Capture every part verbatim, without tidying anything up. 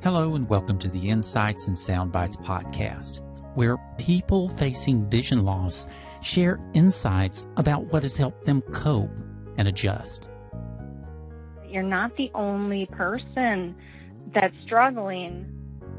Hello and welcome to the Insights and Soundbites podcast, where people facing vision loss share insights about what has helped them cope and adjust. You're not the only person that's struggling.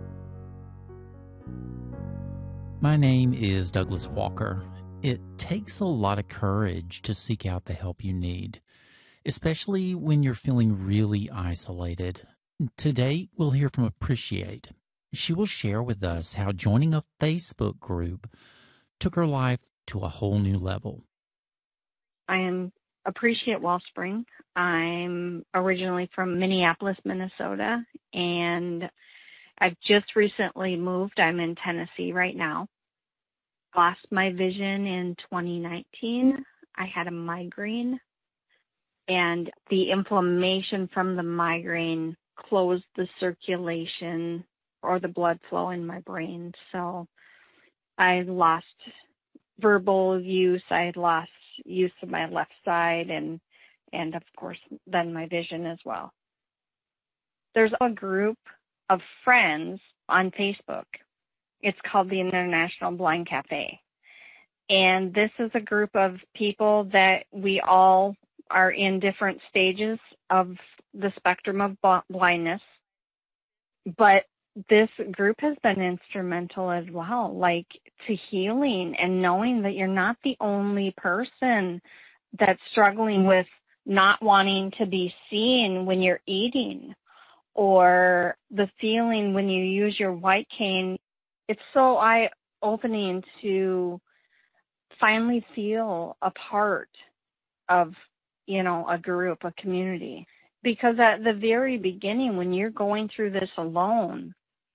My name is Douglas Walker. It takes a lot of courage to seek out the help you need, especially when you're feeling really isolated. Today, we'll hear from Appreciate. She will share with us how joining a Facebook group took her life to a whole new level. I am Appreciate Wellspring. I'm originally from Minneapolis, Minnesota, and I've just recently moved. I'm in Tennessee right now. Lost my vision in twenty nineteen. I had a migraine, and the inflammation from the migraine closed the circulation or the blood flow in my brain. So I lost verbal use. I had lost use of my left side and, and of course, then my vision as well. There's a group of friends on Facebook. It's called the International Blind Cafe. And this is a group of people that we all are in different stages of the spectrum of blindness. But this group has been instrumental as well, like to healing and knowing that you're not the only person that's struggling with not wanting to be seen when you're eating, or the feeling when you use your white cane. It's so eye-opening to finally feel a part of, you know, a group, a community. Because at the very beginning, when you're going through this alone,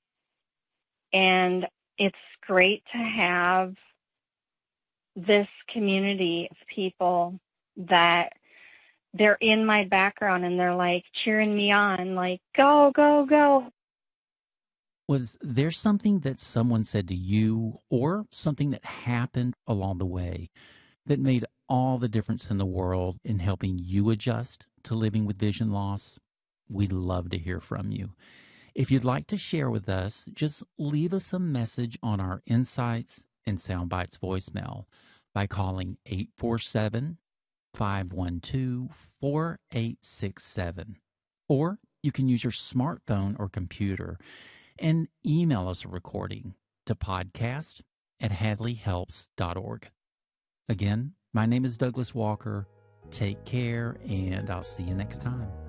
and it's great to have this community of people that they're in my background and they're like cheering me on, like, go, go, go. Was there something that someone said to you or something that happened along the way that made all the difference in the world in helping you adjust to living with vision loss? We'd love to hear from you. If you'd like to share with us, just leave us a message on our Insights and Soundbites voicemail by calling eight four seven, five one two, four eight six seven. Or you can use your smartphone or computer and email us a recording to podcast at hadley helps dot org. Again, my name is Douglas Walker. Take care, and I'll see you next time.